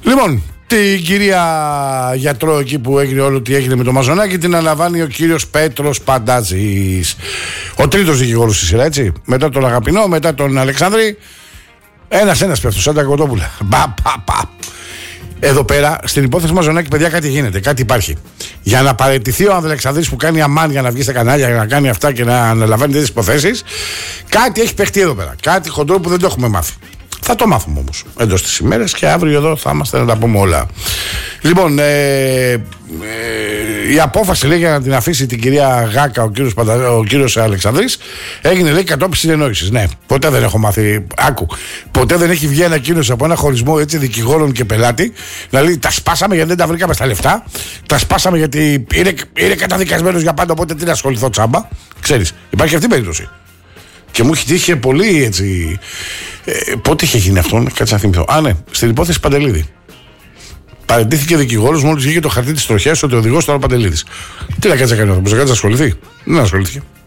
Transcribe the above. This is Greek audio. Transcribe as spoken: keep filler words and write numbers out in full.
Λοιπόν, την κυρία γιατρό εκεί που έγινε όλο τι έγινε με το Μαζονάκι την αναλαμβάνει ο κύριος Πέτρος Παντάζης. Ο τρίτος δικηγόρος στη σειρά, έτσι. Μετά τον Αγαπηνό, μετά τον Αλεξάνδρη. Ένας-ένας πέφτουν, σαν τα κοτόπουλα. Μπα, πα, πα. Εδώ πέρα, στην υπόθεση Μαζονάκι, παιδιά, κάτι γίνεται, κάτι υπάρχει. Για να παραιτηθεί ο Αλεξανδρής που κάνει αμάν για να βγει στα κανάλια, για να κάνει αυτά και να αναλαμβάνει τέτοιες υποθέσεις, κάτι έχει παιχτεί εδώ πέρα. Κάτι χοντρό που δεν το έχουμε μάθει. Θα το μάθουμε όμως εντός της ημέρας και αύριο εδώ θα είμαστε να τα πούμε όλα. Λοιπόν, ε, ε, η απόφαση λέει για να την αφήσει την κυρία Γάκα, ο κύριος, Παντα, ο κύριος Αλεξανδρής, έγινε λέει κατόπιν συνεννόησης. Ναι, ποτέ δεν έχω μάθει. Άκου, ποτέ δεν έχει βγει ανακοίνωση από ένα χωρισμό έτσι δικηγόρων και πελάτη να λέει τα σπάσαμε γιατί δεν τα βρήκαμε στα λεφτά, τα σπάσαμε γιατί είναι, είναι καταδικασμένος για πάντα. Οπότε τι να ασχοληθώ τσάμπα. Ξέρεις, υπάρχει αυτή η περίπτωση. Και μου έχει τύχει πολύ έτσι. Ε, πότε είχε γίνει αυτό, κάτσε να θυμηθώ. Α, ναι, στην υπόθεση Παντελίδη. Παραιτήθηκε δικηγόρος μόλις βγήκε το χαρτί της τροχιάς ότι ο οδηγός τώρα Παντελίδης. Τι να κάτσε να κάνει αυτό, να ασχοληθεί. Δεν ασχολήθηκε.